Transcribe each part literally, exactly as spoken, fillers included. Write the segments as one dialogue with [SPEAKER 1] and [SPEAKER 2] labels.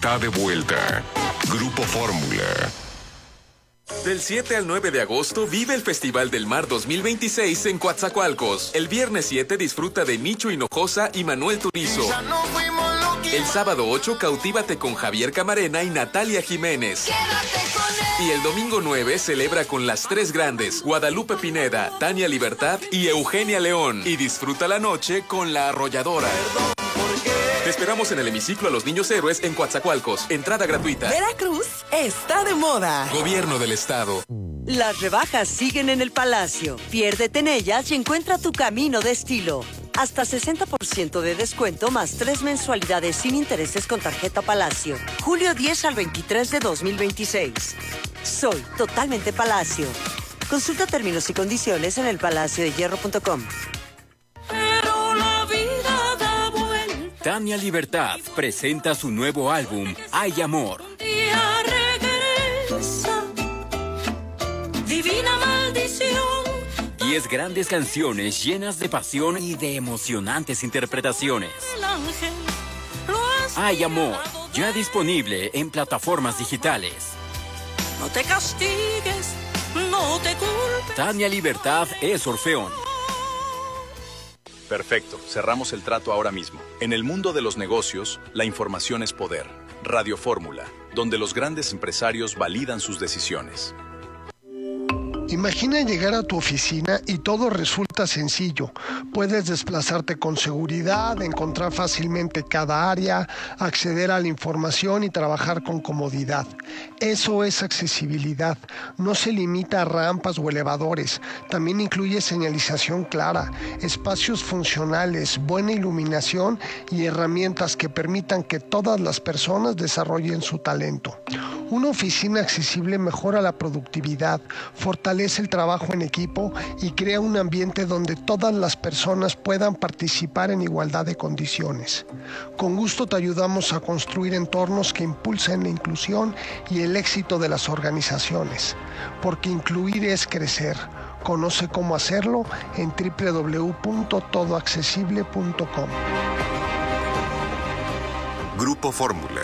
[SPEAKER 1] está de vuelta. Grupo Fórmula.
[SPEAKER 2] Del siete al nueve de agosto vive el Festival del Mar dos mil veintiséis en Coatzacoalcos. El viernes siete disfruta de Nicho Hinojosa y Manuel Turizo. El sábado ocho cautívate con Javier Camarena y Natalia Jiménez. Y el domingo nueve celebra con las tres grandes, Guadalupe Pineda, Tania Libertad y Eugenia León. Y disfruta la noche con La Arrolladora. Te esperamos en el hemiciclo a los Niños Héroes en Coatzacoalcos. Entrada gratuita.
[SPEAKER 3] Veracruz está de moda.
[SPEAKER 2] Gobierno del Estado.
[SPEAKER 3] Las rebajas siguen en el Palacio. Piérdete en ellas y encuentra tu camino de estilo. Hasta sesenta por ciento de descuento más tres mensualidades sin intereses con tarjeta Palacio. Julio diez al veintitrés de dos mil veintiséis. Soy totalmente Palacio. Consulta términos y condiciones en el palacio de hierro punto com.
[SPEAKER 4] Tania Libertad presenta su nuevo álbum, Hay Amor.
[SPEAKER 5] Divina maldición.
[SPEAKER 4] Diez grandes canciones llenas de pasión y de emocionantes interpretaciones. Hay Amor, ya disponible en plataformas digitales.
[SPEAKER 5] No te castigues, no te culpes.
[SPEAKER 4] Tania Libertad es Orfeón.
[SPEAKER 6] Perfecto, cerramos el trato ahora mismo. En el mundo de los negocios, la información es poder. Radio Fórmula, donde los grandes empresarios validan sus decisiones.
[SPEAKER 7] Imagina llegar a tu oficina y todo resulta sencillo. Puedes desplazarte con seguridad, encontrar fácilmente cada área, acceder a la información y trabajar con comodidad. Eso es accesibilidad. No se limita a rampas o elevadores. También incluye señalización clara, espacios funcionales, buena iluminación y herramientas que permitan que todas las personas desarrollen su talento. Una oficina accesible mejora la productividad, fortalece el trabajo en equipo y crea un ambiente donde todas las personas puedan participar en igualdad de condiciones. Con gusto te ayudamos a construir entornos que impulsen la inclusión y el éxito de las organizaciones, porque incluir es crecer. Conoce cómo hacerlo en doble u doble u doble u punto todo accesible punto com.
[SPEAKER 1] Grupo Fórmula.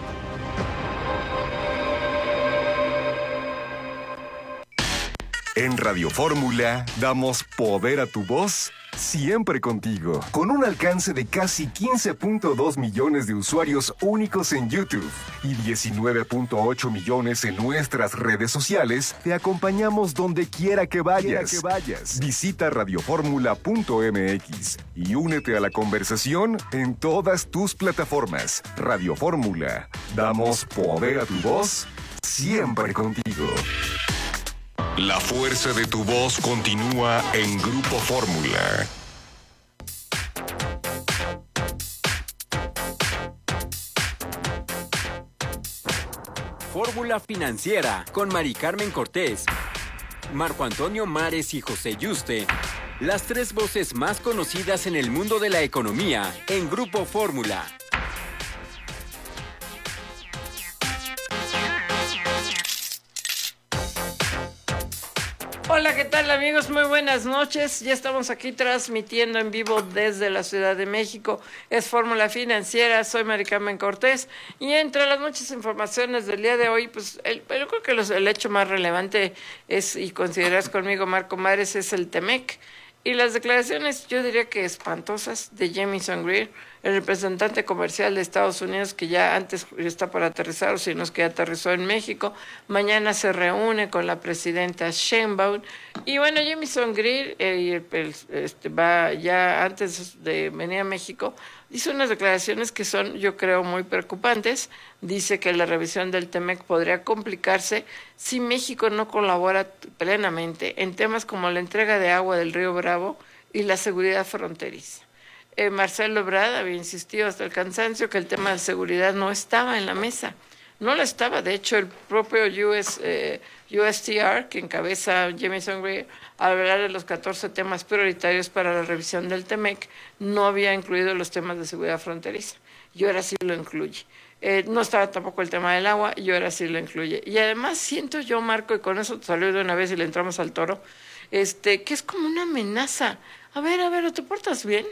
[SPEAKER 1] En Radio Fórmula damos poder a tu voz siempre contigo. Con un alcance de casi quince punto dos millones de usuarios únicos en YouTube y diecinueve punto ocho millones en nuestras redes sociales, te acompañamos donde quiera que vayas. Que vayas. Visita radio fórmula punto m x y únete a la conversación en todas tus plataformas. Radio Fórmula. Damos poder a tu voz siempre contigo. La fuerza de tu voz continúa en Grupo Fórmula.
[SPEAKER 4] Fórmula Financiera con Mari Carmen Cortés, Marco Antonio Mares y José Yuste. Las tres voces más conocidas en el mundo de la economía en Grupo Fórmula.
[SPEAKER 8] Hola, ¿qué tal amigos? Muy buenas noches. Ya estamos aquí transmitiendo en vivo desde la Ciudad de México. Es Fórmula Financiera, soy Mari Carmen Cortés. Y entre las muchas informaciones del día de hoy, pues el, yo creo que los, el hecho más relevante es, y considerarás conmigo Marco Mares, es el Temec. Y las declaraciones, yo diría que espantosas, de Jamieson Greer, el representante comercial de Estados Unidos, que ya antes está por aterrizar, o si no es que ya aterrizó en México. Mañana se reúne con la presidenta Sheinbaum. Y bueno, Jamieson Greer eh, este, va ya antes de venir a México, hizo unas declaraciones que son, yo creo, muy preocupantes. Dice que la revisión del Temec podría complicarse si México no colabora plenamente en temas como la entrega de agua del río Bravo y la seguridad fronteriza. Eh, Marcelo Ebrard había insistido hasta el cansancio que el tema de seguridad no estaba en la mesa. No lo estaba. De hecho, el propio U S, eh, U S T R, que encabeza Jamieson Greer, al hablar de los catorce temas prioritarios para la revisión del Temec, no había incluido los temas de seguridad fronteriza. Y ahora sí lo incluye. Eh, no estaba tampoco el tema del agua, y ahora sí lo incluye. Y además siento yo, Marco, y con eso te saludo de una vez y le entramos al toro, este, que es como una amenaza. A ver, a ver, ¿o te portas bien?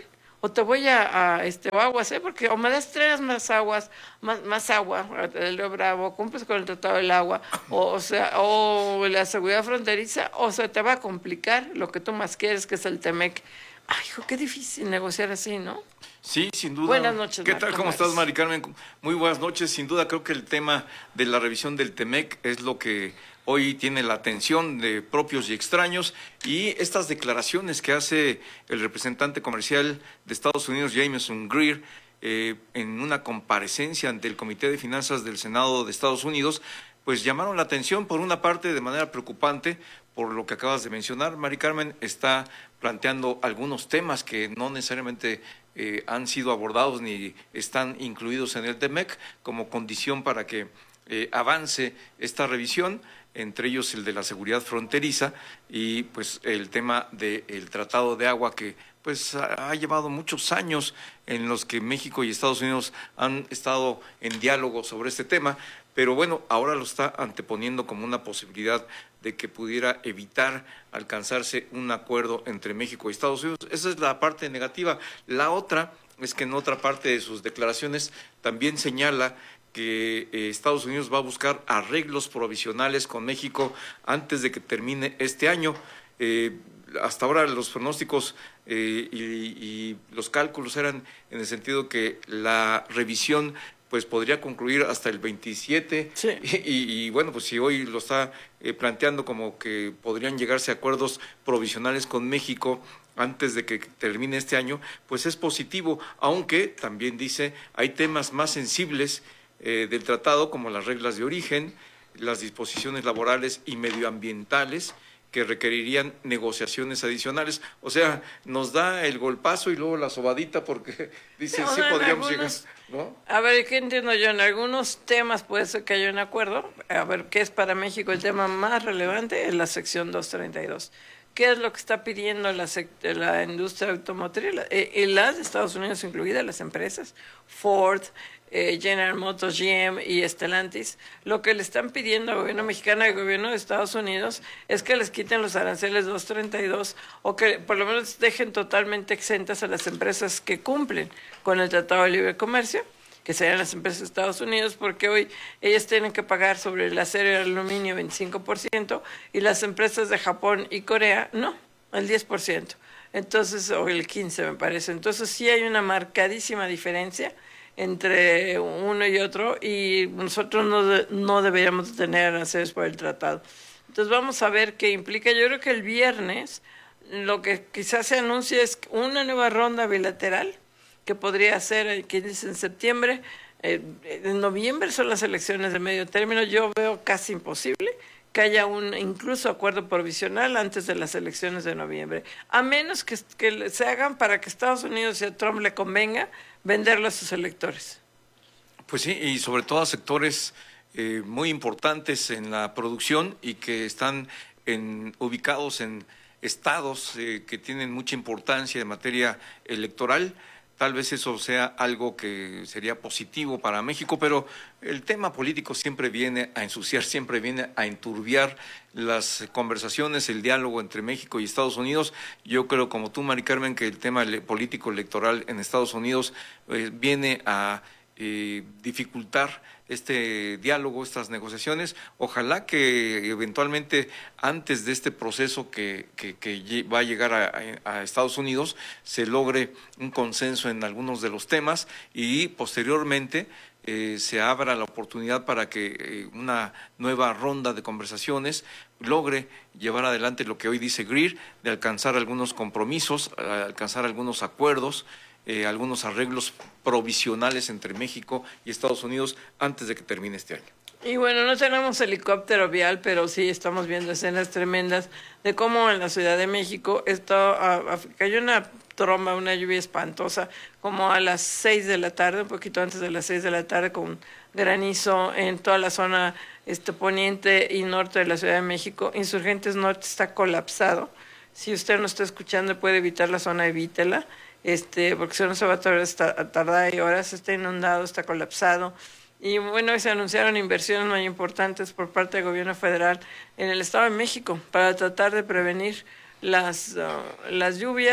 [SPEAKER 8] o te voy a, a este, o aguas, ¿eh? Porque o me das tres más aguas, más, más agua del Río Bravo, cumples con el Tratado del Agua, o, o sea, o la seguridad fronteriza, o se te va a complicar lo que tú más quieres, que es el Temec. Ay, hijo, qué difícil negociar así, ¿no?
[SPEAKER 9] Sí, sin duda.
[SPEAKER 8] Buenas noches,
[SPEAKER 9] ¿Qué
[SPEAKER 8] Marco
[SPEAKER 9] tal? ¿Cómo
[SPEAKER 8] Mares.
[SPEAKER 9] estás, Mari Carmen? Muy buenas noches. Sin duda, creo que el tema de la revisión del Temec es lo que hoy tiene la atención de propios y extraños, y estas declaraciones que hace el representante comercial de Estados Unidos, Jameson Greer, eh, en una comparecencia ante el Comité de Finanzas del Senado de Estados Unidos, pues llamaron la atención, por una parte, de manera preocupante, por lo que acabas de mencionar. Mari Carmen está planteando algunos temas que no necesariamente eh, han sido abordados ni están incluidos en el Temec como condición para que eh, avance esta revisión, entre ellos el de la seguridad fronteriza y pues el tema del tratado de agua, que pues ha, ha llevado muchos años en los que México y Estados Unidos han estado en diálogo sobre este tema, pero bueno, ahora lo está anteponiendo como una posibilidad de que pudiera evitar alcanzarse un acuerdo entre México y Estados Unidos. Esa es la parte negativa. La otra es que en otra parte de sus declaraciones también señala que eh, Estados Unidos va a buscar arreglos provisionales con México antes de que termine este año. Eh, hasta ahora los pronósticos eh, y, y los cálculos eran en el sentido que la revisión pues podría concluir hasta el veintisiete,
[SPEAKER 8] sí.
[SPEAKER 9] y, y bueno, pues si hoy lo está eh, planteando como que podrían llegarse a acuerdos provisionales con México antes de que termine este año, pues es positivo, aunque también dice hay temas más sensibles eh, del tratado, como las reglas de origen, las disposiciones laborales y medioambientales, que requerirían negociaciones adicionales. O sea, nos da el golpazo y luego la sobadita, porque dice,
[SPEAKER 8] no,
[SPEAKER 9] sí podríamos
[SPEAKER 8] algunos,
[SPEAKER 9] llegar, ¿no?
[SPEAKER 8] A ver, ¿qué entiendo yo? En algunos temas puede ser que haya un acuerdo. A ver, ¿qué es para México el tema más relevante? Es la sección doscientos treinta y dos. ¿Qué es lo que está pidiendo la, la industria automotriz? La, eh, y las de Estados Unidos incluidas, las empresas, Ford, eh, General Motors, G M y Stellantis. Lo que le están pidiendo al gobierno mexicano y al gobierno de Estados Unidos es que les quiten los aranceles doscientos treinta y dos o que por lo menos dejen totalmente exentas a las empresas que cumplen con el Tratado de Libre Comercio, que serían las empresas de Estados Unidos, porque hoy ellas tienen que pagar sobre el acero y el aluminio veinticinco por ciento y las empresas de Japón y Corea no, el diez por ciento. Entonces, o el quince por ciento me parece. Entonces sí hay una marcadísima diferencia entre uno y otro, y nosotros no, de, no deberíamos tener aranceles por el tratado. Entonces vamos a ver qué implica. Yo creo que el viernes lo que quizás se anuncie es una nueva ronda bilateral, que podría ser, que dice en septiembre, eh, en noviembre son las elecciones de medio término. Yo veo casi imposible que haya un incluso acuerdo provisional antes de las elecciones de noviembre, a menos que, que se hagan para que Estados Unidos y a Trump le convenga venderlo a sus electores.
[SPEAKER 9] Pues sí, y sobre todo a sectores eh, muy importantes en la producción y que están en, ubicados en estados eh, que tienen mucha importancia en materia electoral. Tal vez eso sea algo que sería positivo para México, pero el tema político siempre viene a ensuciar, siempre viene a enturbiar las conversaciones, el diálogo entre México y Estados Unidos. Yo creo, como tú, Mari Carmen, que el tema político electoral en Estados Unidos eh, viene a eh, dificultar este diálogo, estas negociaciones. Ojalá que eventualmente antes de este proceso que, que, que va a llegar a, a Estados Unidos se logre un consenso en algunos de los temas y posteriormente eh, se abra la oportunidad para que eh, una nueva ronda de conversaciones logre llevar adelante lo que hoy dice Greer, de alcanzar algunos compromisos, alcanzar algunos acuerdos, Eh, algunos arreglos provisionales entre México y Estados Unidos antes de que termine este año.
[SPEAKER 8] Y bueno, no tenemos helicóptero vial, pero sí estamos viendo escenas tremendas de cómo en la Ciudad de México esto, a, a, cayó una tromba, una lluvia espantosa, como a las seis de la tarde, un poquito antes de las seis de la tarde, con granizo en toda la zona este, poniente y norte de la Ciudad de México. Insurgentes Norte está colapsado. Si usted no está escuchando, puede evitar la zona, evítela. Este, porque si no se va a tardar, a tardar horas, está inundado, está colapsado. Y bueno, se anunciaron inversiones muy importantes por parte del gobierno federal en el Estado de México para tratar de prevenir las, uh, las lluvias.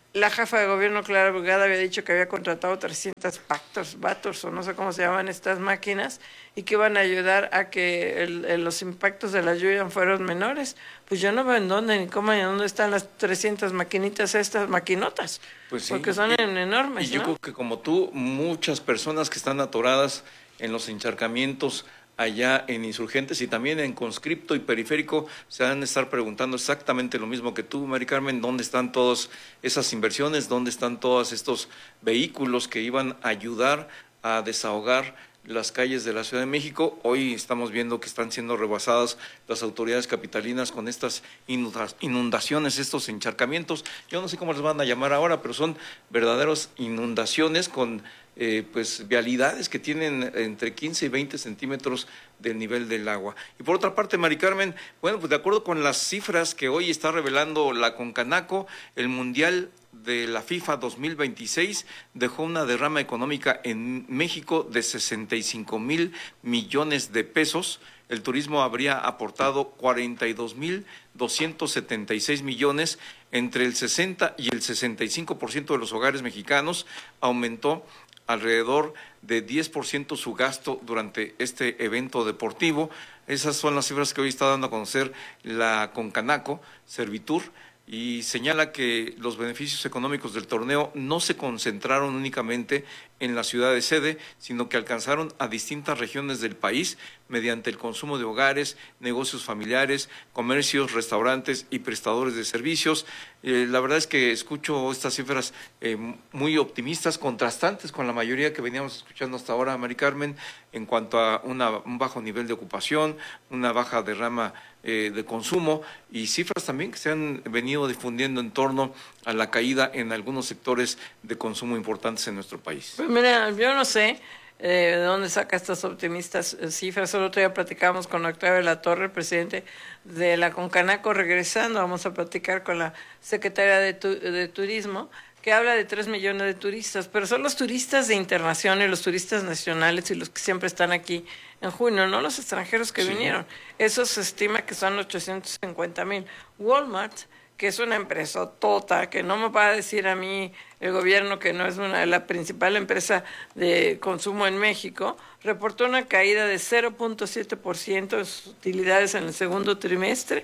[SPEAKER 8] la jefa de gobierno, Clara Brugada, había dicho que había contratado trescientos Vactors, Vactors, o no sé cómo se llaman estas máquinas, y que iban a ayudar a que el, el, los impactos de la lluvia fueran menores. Pues yo no veo en dónde, ni cómo, ni dónde están las trescientas maquinitas, estas maquinotas, pues sí, porque son y, enormes,
[SPEAKER 9] Y yo
[SPEAKER 8] ¿no?
[SPEAKER 9] creo que como tú, muchas personas que están atoradas en los encharcamientos allá en Insurgentes y también en Conscripto y Periférico se van a estar preguntando exactamente lo mismo que tú, Mari Carmen, ¿dónde están todas esas inversiones? ¿Dónde están todos estos vehículos que iban a ayudar a desahogar las calles de la Ciudad de México? Hoy estamos viendo que están siendo rebasadas las autoridades capitalinas con estas inundaciones, estos encharcamientos. Yo no sé cómo les van a llamar ahora, pero son verdaderas inundaciones con Eh, pues vialidades que tienen entre quince y veinte centímetros del nivel del agua. Y por otra parte, Mari Carmen, bueno, pues de acuerdo con las cifras que hoy está revelando la Concanaco, el Mundial de la FIFA dos mil veintiséis dejó una derrama económica en México de sesenta y cinco mil millones de pesos. El turismo habría aportado cuarenta y dos mil doscientos setenta y seis millones. Entre el sesenta y el sesenta y cinco por ciento de los hogares mexicanos aumentó alrededor de diez por ciento su gasto durante este evento deportivo. Esas son las cifras que hoy está dando a conocer la Concanaco, Servitur, y señala que los beneficios económicos del torneo no se concentraron únicamente en la ciudad de sede, sino que alcanzaron a distintas regiones del país mediante el consumo de hogares, negocios familiares, comercios, restaurantes y prestadores de servicios. Eh, la verdad es que escucho estas cifras eh, muy optimistas, contrastantes con la mayoría que veníamos escuchando hasta ahora, Mari Carmen, en cuanto a una, un bajo nivel de ocupación, una baja derrama eh, de consumo y cifras también que se han venido difundiendo en torno a la caída en algunos sectores de consumo importantes en nuestro país.
[SPEAKER 8] Pues mira, yo no sé eh, de dónde saca estas optimistas eh, cifras. El otro día platicamos con Octavio de la Torre, el presidente de la Concanaco, regresando, vamos a platicar con la secretaria de, tu, de Turismo, que habla de tres millones de turistas, pero son los turistas de internación y los turistas nacionales y los que siempre están aquí en junio, no los extranjeros que sí vinieron. Eso se estima que son ochocientos cincuenta mil. Walmart, que es una empresa tota, que no me va a decir a mí el gobierno que no es una la principal empresa de consumo en México, reportó una caída de cero punto siete por ciento de sus utilidades en el segundo trimestre,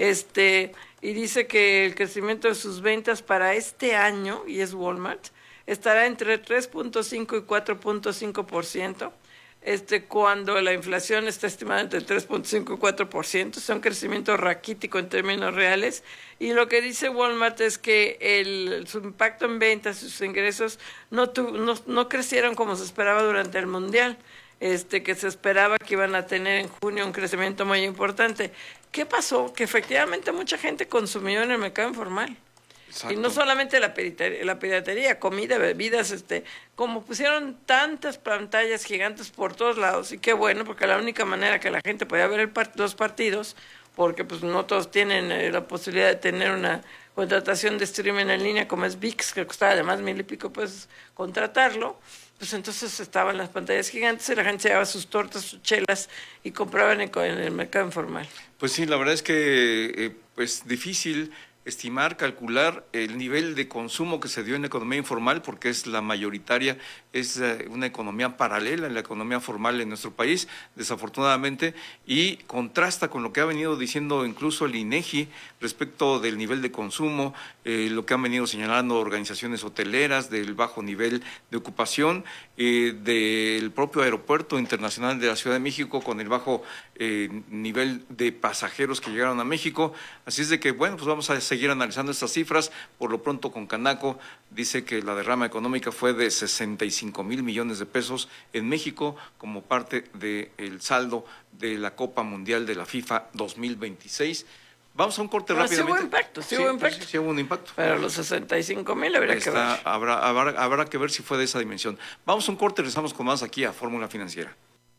[SPEAKER 8] este y dice que el crecimiento de sus ventas para este año, y es Walmart, estará entre tres punto cinco y cuatro punto cinco por ciento. Este, cuando la inflación está estimada entre tres punto cinco y cuatro por ciento, es un crecimiento raquítico en términos reales, y lo que dice Walmart es que el, su impacto en ventas, sus ingresos, no, tu, no, no crecieron como se esperaba durante el Mundial, este, que se esperaba que iban a tener en junio un crecimiento muy importante. ¿Qué pasó? Que efectivamente mucha gente consumió en el mercado informal. Exacto. Y no solamente la piratería, la piratería, comida, bebidas, este, como pusieron tantas pantallas gigantes por todos lados, y qué bueno, porque la única manera que la gente podía ver el part- los partidos, porque pues no todos tienen eh, la posibilidad de tener una contratación de streaming en línea como es V I X, que costaba además mil y pico pues contratarlo, pues entonces estaban las pantallas gigantes y la gente se llevaba sus tortas, sus chelas y compraban en, en el mercado informal.
[SPEAKER 9] Pues sí, la verdad es que eh, pues difícil estimar, calcular el nivel de consumo que se dio en la economía informal, porque es la mayoritaria, es una economía paralela en la economía formal en nuestro país, desafortunadamente, y contrasta con lo que ha venido diciendo incluso el INEGI respecto del nivel de consumo, eh, lo que han venido señalando organizaciones hoteleras, del bajo nivel de ocupación, eh, del propio aeropuerto internacional de la Ciudad de México con el bajo eh, nivel de pasajeros que llegaron a México. Así es de que, bueno, pues vamos a seguir analizando estas cifras. Por lo pronto, Concanaco dice que la derrama económica fue de sesenta y cinco mil millones de pesos en México como parte del saldo de la Copa Mundial de la FIFA dos mil veintiséis. Vamos a un corte
[SPEAKER 8] Pero
[SPEAKER 9] rápidamente.
[SPEAKER 8] Sí hubo impacto, sí, sí hubo impacto.
[SPEAKER 9] Sí, sí hubo un impacto.
[SPEAKER 8] Pero los sesenta y cinco mil habría
[SPEAKER 9] Está,
[SPEAKER 8] que ver.
[SPEAKER 9] Habrá, habrá, habrá que ver si fue de esa dimensión. Vamos a un corte y regresamos con más aquí a Fórmula Financiera.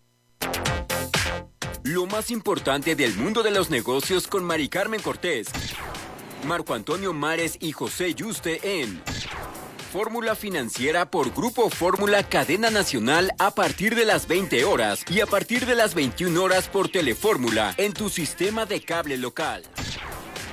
[SPEAKER 4] Lo más importante del mundo de los negocios con Mari Carmen Cortés, Marco Antonio Mares y José Yuste en Fórmula Financiera por Grupo Fórmula Cadena Nacional a partir de las veinte horas y a partir de las veintiuna horas por Telefórmula en tu sistema de cable local.